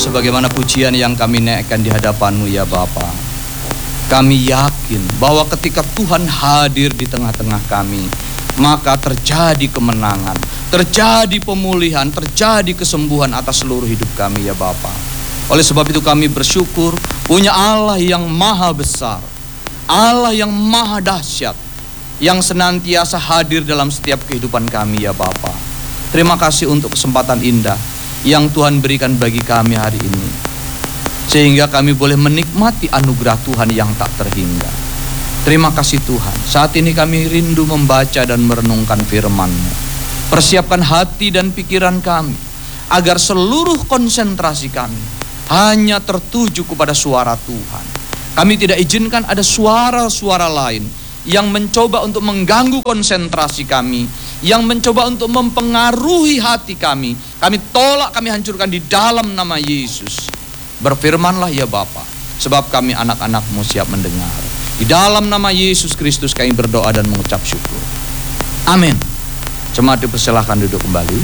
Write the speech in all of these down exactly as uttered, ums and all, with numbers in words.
sebagaimana pujian yang kami naikkan di hadapan-Mu ya Bapa. Kami yakin bahwa ketika Tuhan hadir di tengah-tengah kami, maka terjadi kemenangan, terjadi pemulihan, terjadi kesembuhan atas seluruh hidup kami ya Bapa. Oleh sebab itu kami bersyukur punya Allah yang maha besar, Allah yang maha dahsyat, yang senantiasa hadir dalam setiap kehidupan kami ya Bapa. Terima kasih untuk kesempatan indah yang Tuhan berikan bagi kami hari ini, sehingga kami boleh menikmati anugerah Tuhan yang tak terhingga. Terima kasih Tuhan. Saat ini kami rindu membaca dan merenungkan firman-Mu. Persiapkan hati dan pikiran kami, agar seluruh konsentrasi kami hanya tertuju kepada suara Tuhan. Kami tidak izinkan ada suara-suara lain yang mencoba untuk mengganggu konsentrasi kami, yang mencoba untuk mempengaruhi hati kami. Kami tolak, kami hancurkan di dalam nama Yesus. Berfirmanlah ya Bapa, sebab kami anak-anak-Mu siap mendengar. Di dalam nama Yesus Kristus kami berdoa dan mengucap syukur. Amin. Jemaat dipersilahkan duduk kembali.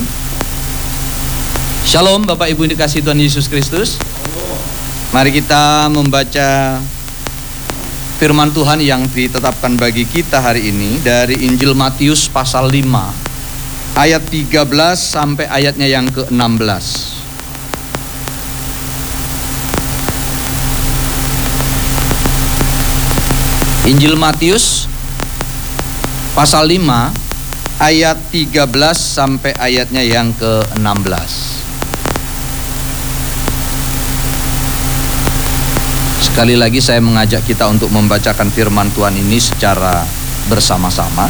Shalom Bapak Ibu dikasihi Tuhan Yesus Kristus. Mari kita membaca firman Tuhan yang ditetapkan bagi kita hari ini dari Injil Matius pasal lima ayat tiga belas sampai ayatnya yang ke enam belas. Injil Matius pasal lima ayat tiga belas sampai ayatnya yang ke enam belas. Sekali lagi saya mengajak kita untuk membacakan firman Tuhan ini secara bersama-sama.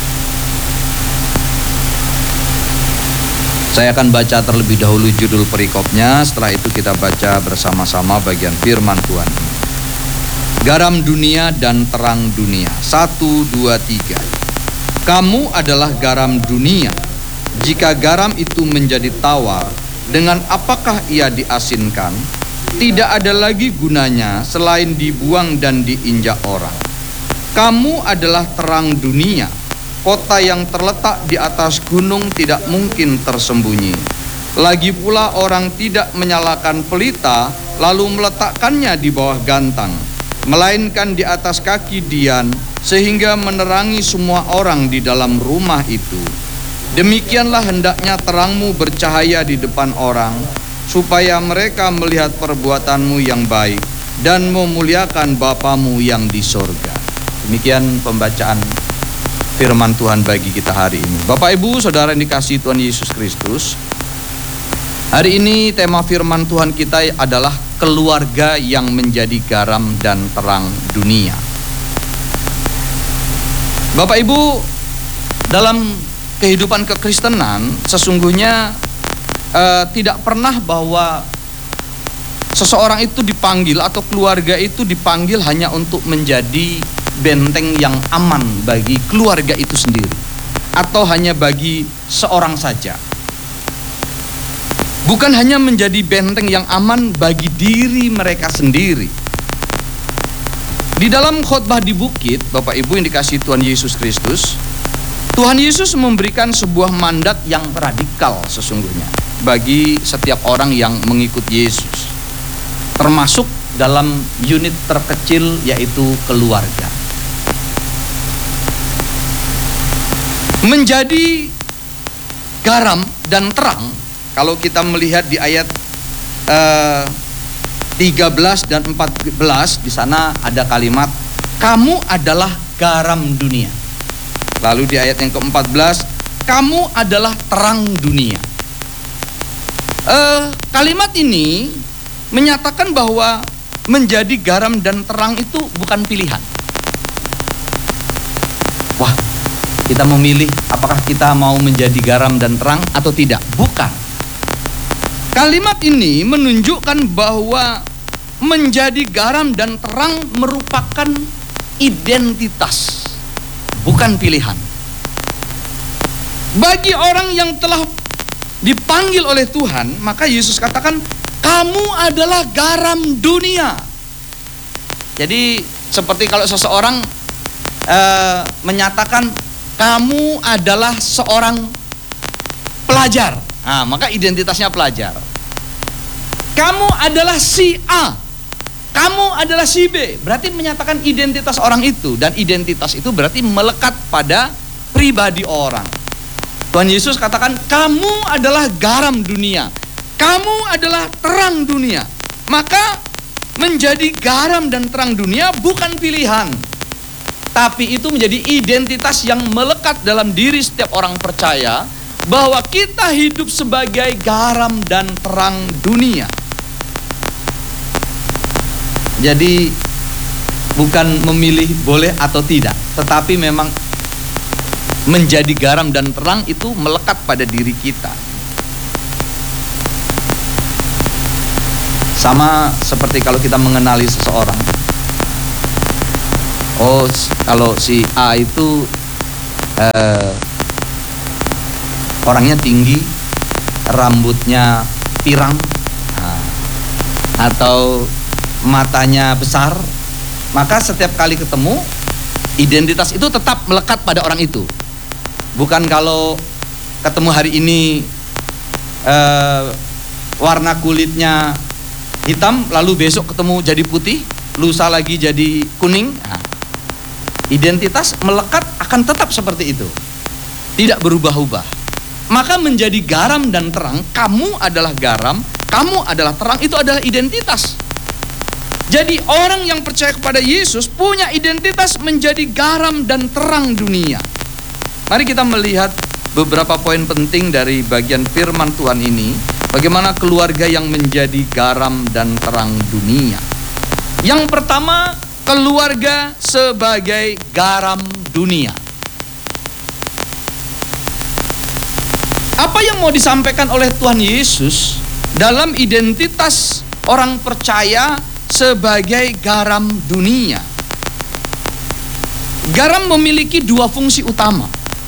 Saya akan baca terlebih dahulu judul perikopnya, setelah itu kita baca bersama-sama bagian firman Tuhan. Garam dunia dan terang dunia. Satu, dua, tiga. Kamu adalah garam dunia. Jika garam itu menjadi tawar, dengan apakah ia diasinkan? Tidak ada lagi gunanya selain dibuang dan diinjak orang. Kamu adalah terang dunia. Kota yang terletak di atas gunung tidak mungkin tersembunyi. Lagi pula orang tidak menyalakan pelita lalu meletakkannya di bawah gantang, melainkan di atas kaki dian, sehingga menerangi semua orang di dalam rumah itu. Demikianlah hendaknya terangmu bercahaya di depan orang, supaya mereka melihat perbuatanmu yang baik dan memuliakan Bapamu yang di sorga. Demikian pembacaan firman Tuhan bagi kita hari ini. Bapak Ibu Saudara yang dikasihi Tuhan Yesus Kristus, hari ini tema firman Tuhan kita adalah keluarga yang menjadi garam dan terang dunia. Bapak Ibu, dalam kehidupan kekristenan sesungguhnya Uh, tidak pernah bahwa seseorang itu dipanggil atau keluarga itu dipanggil hanya untuk menjadi benteng yang aman bagi keluarga itu sendiri, atau hanya bagi seorang saja. Bukan hanya menjadi benteng yang aman bagi diri mereka sendiri. Di dalam khotbah di bukit, Bapak Ibu yang dikasihi Tuhan Yesus Kristus, Tuhan Yesus memberikan sebuah mandat yang radikal sesungguhnya bagi setiap orang yang mengikut Yesus, termasuk dalam unit terkecil yaitu keluarga. Menjadi garam dan terang, kalau kita melihat di ayat uh, tiga belas dan empat belas, di sana ada kalimat kamu adalah garam dunia. Lalu di ayat yang keempat belas, kamu adalah terang dunia. Uh, kalimat ini menyatakan bahwa menjadi garam dan terang itu bukan pilihan. Wah, kita memilih apakah kita mau menjadi garam dan terang atau tidak. Bukan. Kalimat ini menunjukkan bahwa menjadi garam dan terang merupakan identitas, bukan pilihan. Bagi orang yang telah dipanggil oleh Tuhan, maka Yesus katakan kamu adalah garam dunia. Jadi seperti kalau seseorang uh, menyatakan kamu adalah seorang pelajar, nah, maka identitasnya pelajar. Kamu adalah si A, kamu adalah si B. Berarti menyatakan identitas orang itu. Dan identitas itu berarti melekat pada pribadi orang. Tuhan Yesus katakan, kamu adalah garam dunia, kamu adalah terang dunia. Maka menjadi garam dan terang dunia bukan pilihan, tapi itu menjadi identitas yang melekat dalam diri setiap orang percaya, bahwa kita hidup sebagai garam dan terang dunia. Jadi bukan memilih boleh atau tidak, tetapi memang menjadi garam dan terang itu melekat pada diri kita. Sama seperti kalau kita mengenali seseorang. Oh, kalau si A itu eh, orangnya tinggi, rambutnya pirang, nah, atau matanya besar, maka setiap kali ketemu identitas itu tetap melekat pada orang itu. Bukan kalau ketemu hari ini eh, warna kulitnya hitam, lalu besok ketemu jadi putih, lusa lagi jadi kuning. Nah, identitas melekat akan tetap seperti itu, tidak berubah-ubah. Maka menjadi garam dan terang, kamu adalah garam, kamu adalah terang, itu adalah identitas. Jadi orang yang percaya kepada Yesus punya identitas menjadi garam dan terang dunia. Mari kita melihat beberapa poin penting dari bagian firman Tuhan ini. Bagaimana keluarga yang menjadi garam dan terang dunia. Yang pertama, keluarga sebagai garam dunia. Apa yang mau disampaikan oleh Tuhan Yesus dalam identitas orang percaya sebagai garam dunia? Garam memiliki dua fungsi utama,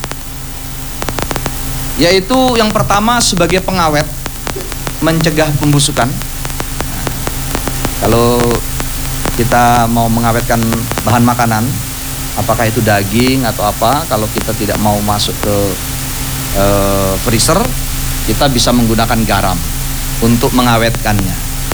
yaitu yang pertama sebagai pengawet, mencegah pembusukan. Nah, kalau kita mau mengawetkan bahan makanan, apakah itu daging atau apa, kalau kita tidak mau masuk ke e, freezer, kita bisa menggunakan garam untuk mengawetkannya.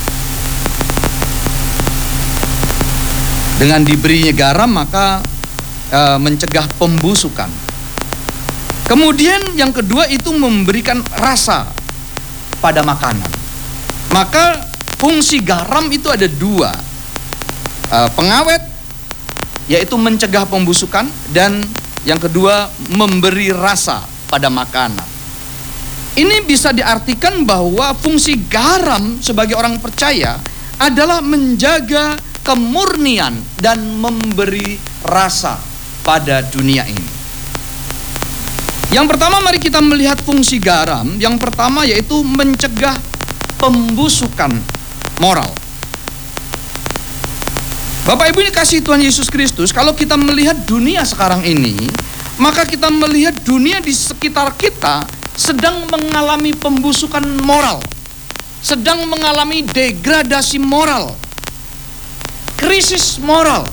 Dengan diberinya garam maka e, mencegah pembusukan. Kemudian yang kedua itu memberikan rasa pada makanan. Maka fungsi garam itu ada dua, e, pengawet, yaitu mencegah pembusukan, dan yang kedua memberi rasa pada makanan. Ini bisa diartikan bahwa fungsi garam sebagai orang percaya adalah menjaga kemurnian dan memberi rasa pada dunia ini. Yang pertama, mari kita melihat fungsi garam. Yang pertama yaitu mencegah pembusukan moral. Bapak Ibu ini kasih Tuhan Yesus Kristus, kalau kita melihat dunia sekarang ini, maka kita melihat dunia di sekitar kita sedang mengalami pembusukan moral, sedang mengalami degradasi moral, krisis moral.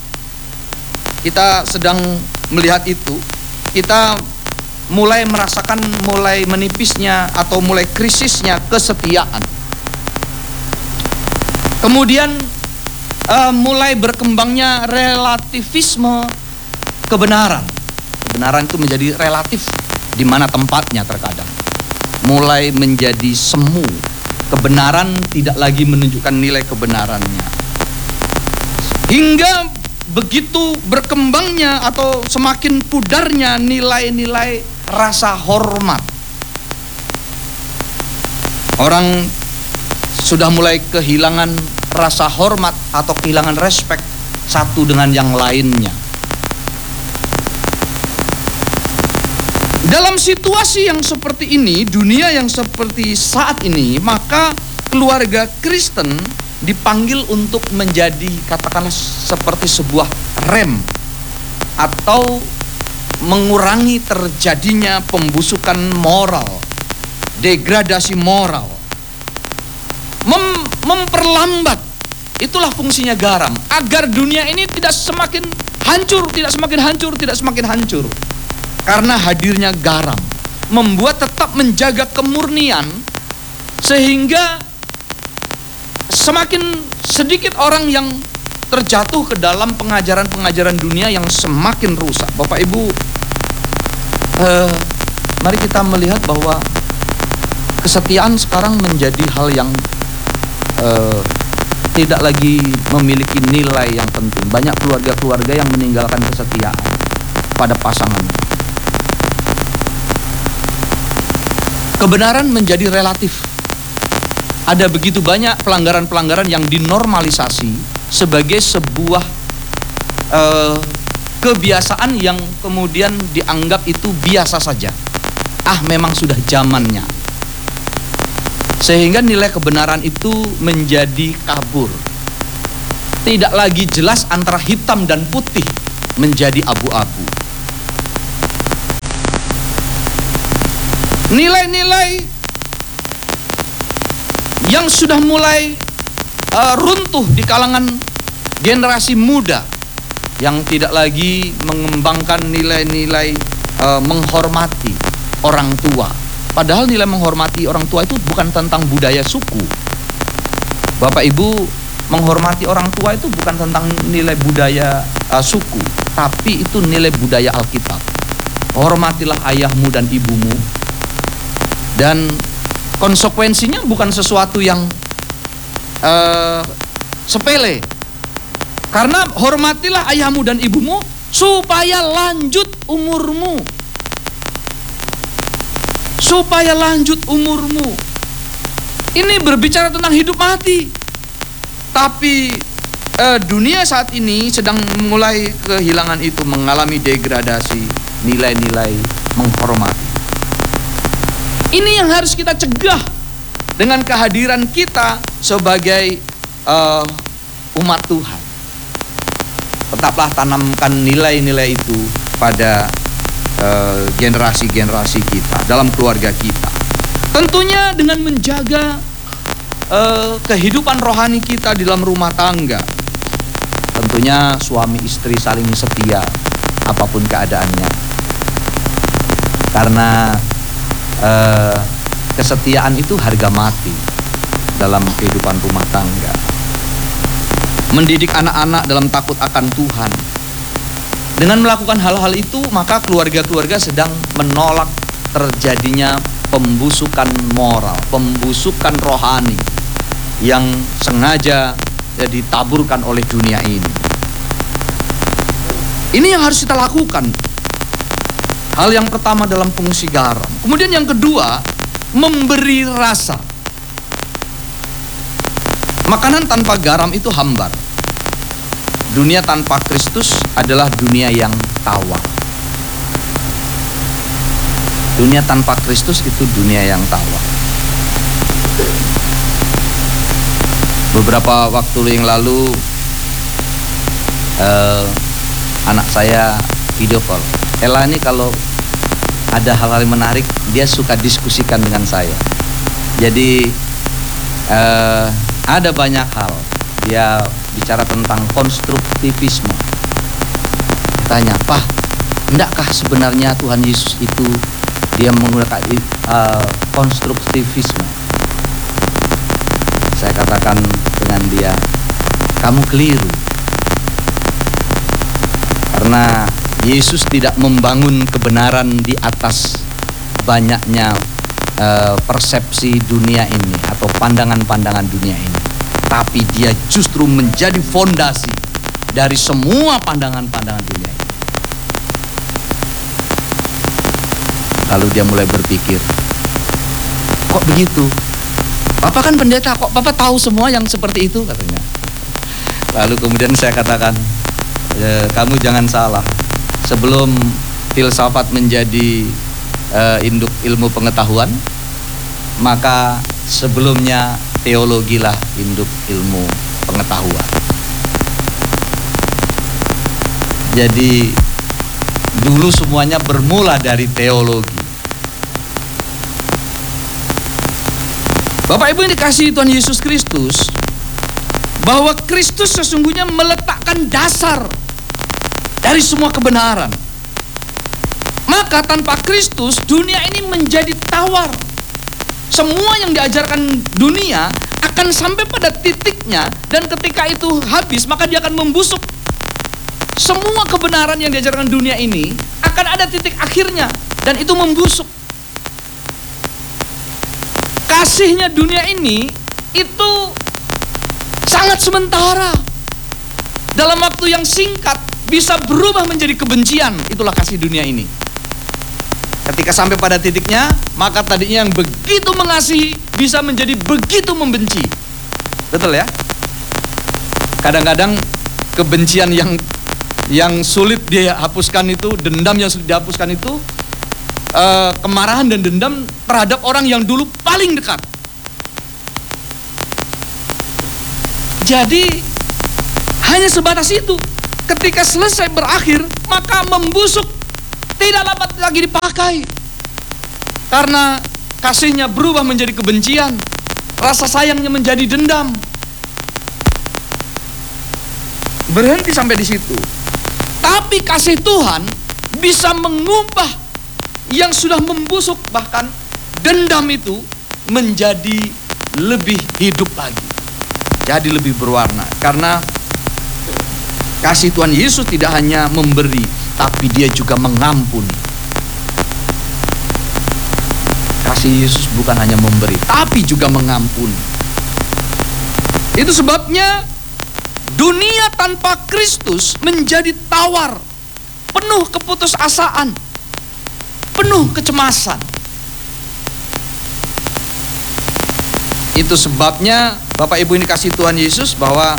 Kita sedang melihat itu, kita mulai merasakan mulai menipisnya atau mulai krisisnya kesetiaan. Kemudian uh, mulai berkembangnya relativisme kebenaran. Kebenaran itu menjadi relatif, di mana tempatnya terkadang. Mulai menjadi semu. Kebenaran tidak lagi menunjukkan nilai kebenarannya. Hingga begitu berkembangnya atau semakin pudarnya nilai-nilai rasa hormat. Orang sudah mulai kehilangan rasa hormat atau kehilangan respek satu dengan yang lainnya. Dalam situasi yang seperti ini, dunia yang seperti saat ini, maka keluarga Kristen dipanggil untuk menjadi, katakanlah, seperti sebuah rem atau mengurangi terjadinya pembusukan moral, degradasi moral, Mem- memperlambat. Itulah fungsinya garam, agar dunia ini tidak semakin hancur, tidak semakin hancur, tidak semakin hancur. Karena hadirnya garam membuat tetap menjaga kemurnian, sehingga semakin sedikit orang yang terjatuh ke dalam pengajaran-pengajaran dunia yang semakin rusak. Bapak Ibu, eh, mari kita melihat bahwa kesetiaan sekarang menjadi hal yang eh, tidak lagi memiliki nilai yang penting. Banyak keluarga-keluarga yang meninggalkan kesetiaan pada pasangan. Kebenaran menjadi relatif. Ada begitu banyak pelanggaran-pelanggaran yang dinormalisasi sebagai sebuah uh, kebiasaan yang kemudian dianggap itu biasa saja. Ah, memang sudah zamannya. Sehingga nilai kebenaran itu menjadi kabur. Tidak lagi jelas antara hitam dan putih, menjadi abu-abu. Nilai-nilai yang sudah mulai uh, runtuh di kalangan generasi muda yang tidak lagi mengembangkan nilai-nilai uh, menghormati orang tua. Padahal nilai menghormati orang tua itu bukan tentang budaya suku. Bapak Ibu, menghormati orang tua itu bukan tentang nilai budaya uh, suku, tapi itu nilai budaya Alkitab. Hormatilah ayahmu dan ibumu. Dan konsekuensinya bukan sesuatu yang uh, sepele. Karena hormatilah ayahmu dan ibumu supaya lanjut umurmu. Supaya lanjut umurmu. Ini berbicara tentang hidup mati. Tapi uh, dunia saat ini sedang mulai kehilangan itu, mengalami degradasi nilai-nilai menghormati. Ini yang harus kita cegah dengan kehadiran kita sebagai uh, umat Tuhan. Tetaplah tanamkan nilai-nilai itu pada uh, generasi-generasi kita, dalam keluarga kita. Tentunya dengan menjaga uh, kehidupan rohani kita di dalam rumah tangga. Tentunya suami istri saling setia apapun keadaannya. Karena Uh, kesetiaan itu harga mati dalam kehidupan rumah tangga. Mendidik anak-anak dalam takut akan Tuhan. Dengan melakukan hal-hal itu, maka keluarga-keluarga sedang menolak terjadinya pembusukan moral, pembusukan rohani yang sengaja ya, ditaburkan oleh dunia ini. Ini yang harus kita lakukan. Hal yang pertama dalam fungsi garam. Kemudian yang kedua, memberi rasa. Makanan tanpa garam itu hambar. Dunia tanpa Kristus adalah dunia yang tawar. Dunia tanpa Kristus itu dunia yang tawar. Beberapa waktu yang lalu eh, anak saya video call. Ella ini kalau ada hal-hal yang menarik, dia suka diskusikan dengan saya. Jadi eh, ada banyak hal. Dia bicara tentang konstruktivisme. Tanya, Pak, endakkah sebenarnya Tuhan Yesus itu dia menggunakan uh, konstruktivisme? Saya katakan dengan dia, kamu keliru. Karena Yesus tidak membangun kebenaran di atas banyaknya uh, persepsi dunia ini atau pandangan-pandangan dunia ini, tapi dia justru menjadi fondasi dari semua pandangan-pandangan dunia ini. Lalu dia mulai berpikir, kok begitu? Papa kan pendeta, kok Papa tahu semua yang seperti itu, katanya. Lalu kemudian saya katakan, e, kamu jangan salah. Sebelum filsafat menjadi uh, induk ilmu pengetahuan, maka sebelumnya teologilah induk ilmu pengetahuan. Jadi dulu semuanya bermula dari teologi. Bapak Ibu yang dikasihi Tuhan Yesus Kristus, bahwa Kristus sesungguhnya meletakkan dasar dari semua kebenaran. Maka tanpa Kristus dunia ini menjadi tawar. Semua yang diajarkan dunia akan sampai pada titiknya, dan ketika itu habis maka dia akan membusuk. Semua kebenaran yang diajarkan dunia ini akan ada titik akhirnya, dan itu membusuk. Kasihnya dunia ini itu sangat sementara. Dalam waktu yang singkat bisa berubah menjadi kebencian. Itulah kasih dunia ini. Ketika sampai pada titiknya, maka tadinya yang begitu mengasihi bisa menjadi begitu membenci. Betul ya? Kadang-kadang kebencian yang yang sulit dia hapuskan itu, dendam yang sulit dihapuskan itu, uh, kemarahan dan dendam terhadap orang yang dulu paling dekat. Jadi hanya sebatas itu. Ketika selesai berakhir, maka membusuk, tidak dapat lagi dipakai. Karena kasihnya berubah menjadi kebencian, rasa sayangnya menjadi dendam. Berhenti sampai di situ. Tapi kasih Tuhan bisa mengubah yang sudah membusuk, bahkan dendam itu, menjadi lebih hidup lagi, jadi lebih berwarna. Karena kasih Tuhan Yesus tidak hanya memberi, tapi dia juga mengampuni. Kasih Yesus bukan hanya memberi, tapi juga mengampuni. Itu sebabnya dunia tanpa Kristus menjadi tawar, penuh keputusasaan, penuh kecemasan. Itu sebabnya Bapak Ibu ini kasih Tuhan Yesus, bahwa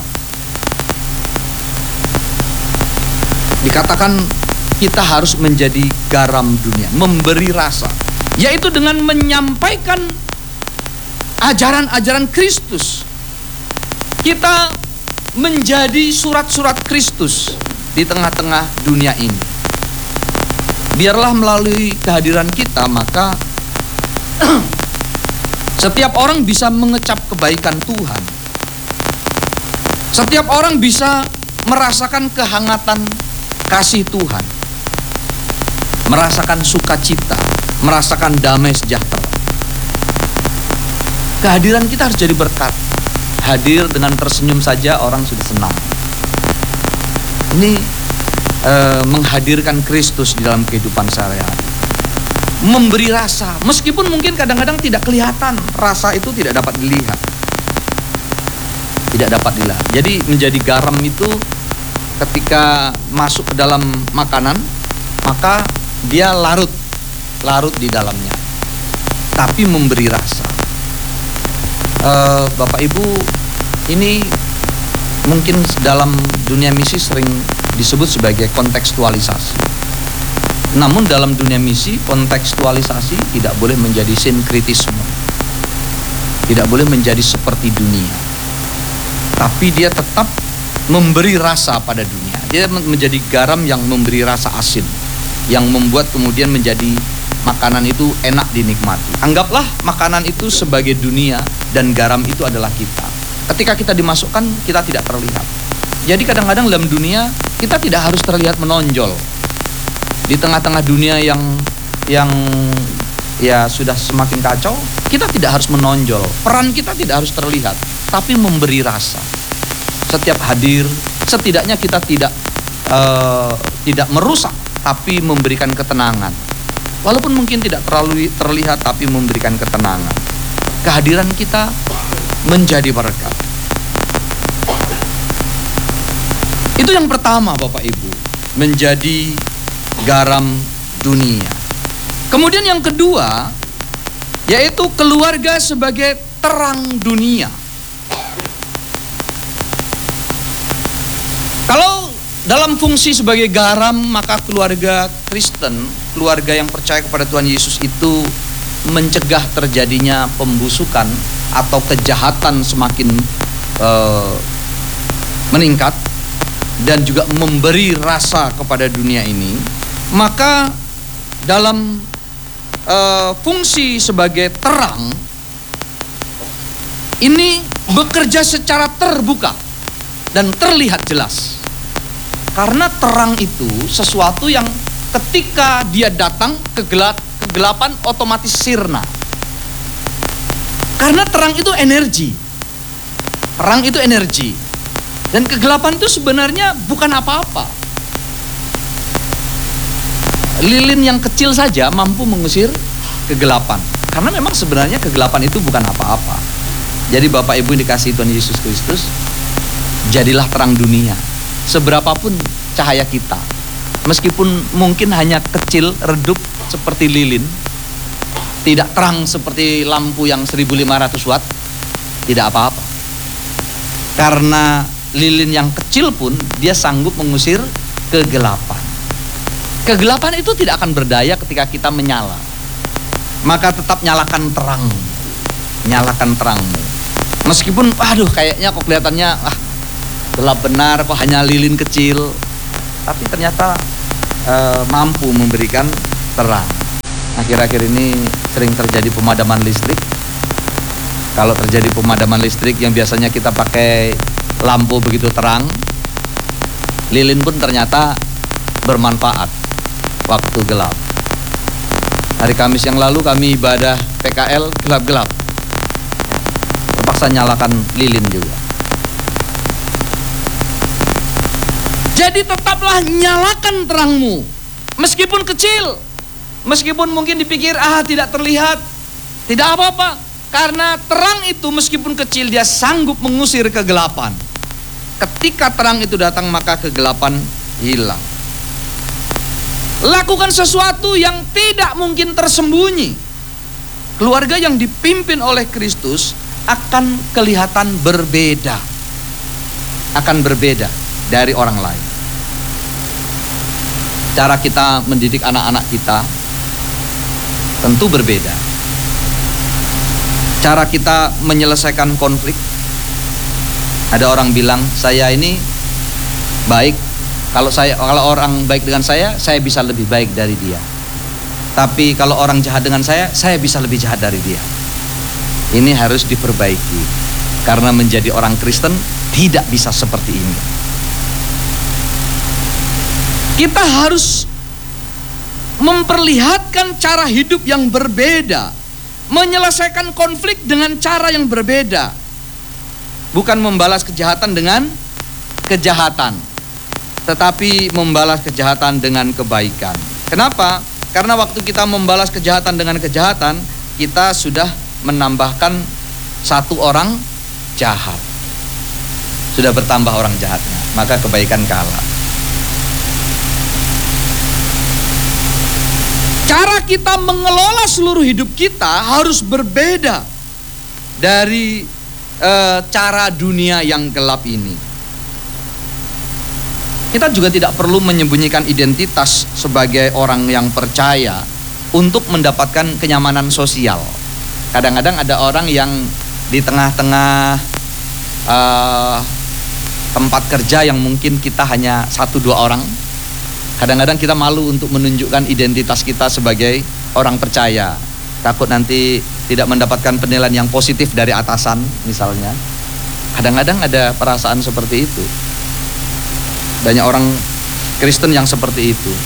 dikatakan kita harus menjadi garam dunia, memberi rasa, yaitu dengan menyampaikan ajaran-ajaran Kristus. Kita menjadi surat-surat Kristus di tengah-tengah dunia ini. Biarlah melalui kehadiran kita, maka setiap orang bisa mengecap kebaikan Tuhan. Setiap orang bisa merasakan kehangatan kasih Tuhan, merasakan sukacita, merasakan damai sejahtera. Kehadiran kita harus jadi berkat. Hadir dengan tersenyum saja orang sudah senang. Ini eh, menghadirkan Kristus di dalam kehidupan sehari-hari. Memberi rasa, meskipun mungkin kadang-kadang tidak kelihatan, rasa itu tidak dapat dilihat. Tidak dapat dilihat. Jadi menjadi garam itu ketika masuk ke dalam makanan, maka dia larut, larut di dalamnya, tapi memberi rasa. Uh, Bapak Ibu, ini mungkin dalam dunia misi sering disebut sebagai kontekstualisasi. Namun dalam dunia misi, kontekstualisasi tidak boleh menjadi sinkritisme, tidak boleh menjadi seperti dunia, tapi dia tetap memberi rasa pada dunia. Dia menjadi garam yang memberi rasa asin, yang membuat kemudian menjadi makanan itu enak dinikmati. Anggaplah makanan itu sebagai dunia dan garam itu adalah kita. Ketika kita dimasukkan, kita tidak terlihat. Jadi kadang-kadang dalam dunia kita tidak harus terlihat menonjol. Di tengah-tengah dunia yang yang ya sudah semakin kacau, kita tidak harus menonjol. Peran kita tidak harus terlihat, tapi memberi rasa. Setiap hadir, setidaknya kita tidak uh, tidak merusak, tapi memberikan ketenangan. Walaupun mungkin tidak terlalu terlihat, tapi memberikan ketenangan. Kehadiran kita menjadi berkat. Itu yang pertama, Bapak Ibu, menjadi garam dunia. Kemudian yang kedua, yaitu keluarga sebagai terang dunia. Kalau dalam fungsi sebagai garam, maka keluarga Kristen, keluarga yang percaya kepada Tuhan Yesus itu mencegah terjadinya pembusukan atau kejahatan semakin uh, meningkat, dan juga memberi rasa kepada dunia ini. Maka dalam uh, fungsi sebagai terang ini bekerja secara terbuka dan terlihat jelas. Karena terang itu sesuatu yang ketika dia datang, kegelap, kegelapan otomatis sirna. Karena terang itu energi. Terang itu energi. Dan kegelapan itu sebenarnya bukan apa-apa. Lilin yang kecil saja mampu mengusir kegelapan. Karena memang sebenarnya kegelapan itu bukan apa-apa. Jadi Bapak Ibu yang dikasihi Tuhan Yesus Kristus, jadilah terang dunia. Seberapapun cahaya kita, meskipun mungkin hanya kecil, redup seperti lilin, tidak terang seperti lampu yang seribu lima ratus watt, tidak apa-apa. Karena lilin yang kecil pun dia sanggup mengusir kegelapan. Kegelapan itu tidak akan berdaya ketika kita menyala. Maka tetap nyalakan terang. Nyalakan terangmu. Meskipun aduh kayaknya kok kelihatannya ah, gelap benar, kok hanya lilin kecil, tapi ternyata e, mampu memberikan terang. Akhir-akhir ini sering terjadi pemadaman listrik. Kalau terjadi pemadaman listrik yang biasanya kita pakai lampu begitu terang, lilin pun ternyata bermanfaat waktu gelap. Hari Kamis yang lalu kami ibadah P K L gelap-gelap, terpaksa nyalakan lilin juga. Jadi tetaplah nyalakan terangmu, meskipun kecil, meskipun mungkin dipikir ah tidak terlihat, tidak apa-apa. Karena terang itu meskipun kecil dia sanggup mengusir kegelapan. Ketika terang itu datang maka kegelapan hilang. Lakukan sesuatu yang tidak mungkin tersembunyi. Keluarga yang dipimpin oleh Kristus akan kelihatan berbeda. Akan berbeda dari orang lain. Cara kita mendidik anak-anak kita tentu berbeda. Cara kita menyelesaikan konflik. Ada orang bilang, saya ini baik. Kalau saya kalau orang baik dengan saya, saya bisa lebih baik dari dia. Tapi kalau orang jahat dengan saya, saya bisa lebih jahat dari dia. Ini harus diperbaiki. Karena menjadi orang Kristen tidak bisa seperti ini. Kita harus memperlihatkan cara hidup yang berbeda, menyelesaikan konflik dengan cara yang berbeda, bukan membalas kejahatan dengan kejahatan, tetapi membalas kejahatan dengan kebaikan. Kenapa? Karena waktu kita membalas kejahatan dengan kejahatan, kita sudah menambahkan satu orang jahat, sudah bertambah orang jahatnya, maka kebaikan kalah. Cara kita mengelola seluruh hidup kita harus berbeda dari e, cara dunia yang gelap ini. Kita juga tidak perlu menyembunyikan identitas sebagai orang yang percaya untuk mendapatkan kenyamanan sosial. Kadang-kadang ada orang yang di tengah-tengah e, tempat kerja yang mungkin kita hanya satu dua orang. Kadang-kadang kita malu untuk menunjukkan identitas kita sebagai orang percaya. Takut nanti tidak mendapatkan penilaian yang positif dari atasan misalnya. Kadang-kadang ada perasaan seperti itu. Banyak orang Kristen yang seperti itu.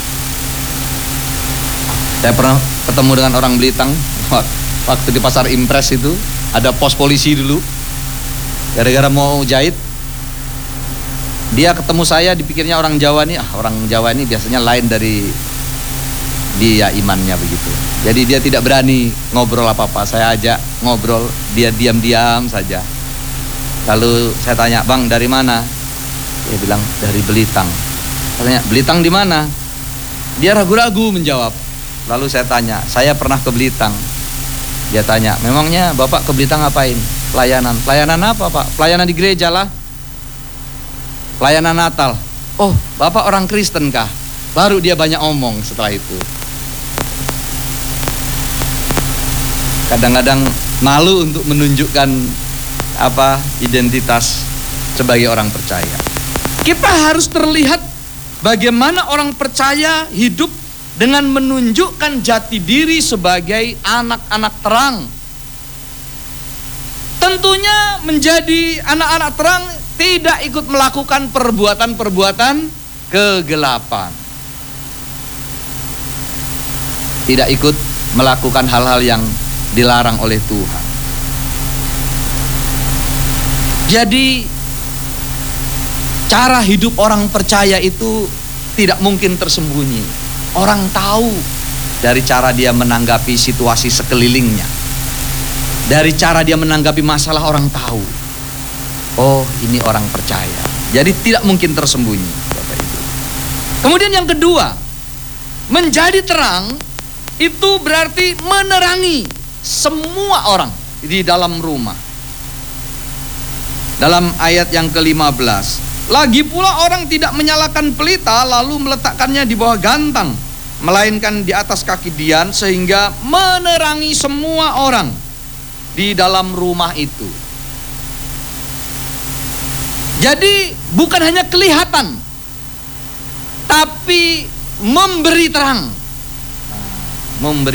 Saya pernah ketemu dengan orang Belitung waktu di pasar Impres itu, ada pos polisi dulu. Gara-gara mau jahit, dia ketemu saya, dipikirnya orang Jawa nih, ah orang Jawa ini biasanya lain dari dia imannya begitu. Jadi dia tidak berani ngobrol apa-apa. Saya ajak ngobrol, dia diam-diam saja. Lalu saya tanya, "Bang, dari mana?" Dia bilang, "Dari Belitung." Saya tanya, "Belitung di mana?" Dia ragu-ragu menjawab. Lalu saya tanya, "Saya pernah ke Belitung." Dia tanya, "Memangnya Bapak ke Belitung ngapain?" "Pelayanan." "Pelayanan apa, Pak?" "Pelayanan di gereja lah." "Pelayanan Natal." "Oh, Bapak orang Kristen kah?" Baru dia banyak omong setelah itu. Kadang-kadang malu untuk menunjukkan apa identitas sebagai orang percaya. Kita harus terlihat bagaimana orang percaya hidup dengan menunjukkan jati diri sebagai anak-anak terang. Tentunya menjadi anak-anak terang tidak ikut melakukan perbuatan-perbuatan kegelapan. Tidak ikut melakukan hal-hal yang dilarang oleh Tuhan. Jadi cara hidup orang percaya itu tidak mungkin tersembunyi. Orang tahu dari cara dia menanggapi situasi sekelilingnya. Dari cara dia menanggapi masalah, orang tahu. Oh, ini orang percaya. Jadi tidak mungkin tersembunyi, Bapak Ibu. Kemudian yang kedua, menjadi terang itu berarti menerangi semua orang di dalam rumah. Dalam ayat yang kelima belas, lagi pula orang tidak menyalakan pelita lalu meletakkannya di bawah gantang, melainkan di atas kaki dian, sehingga menerangi semua orang di dalam rumah itu. Jadi bukan hanya kelihatan, tapi memberi terang. Memberi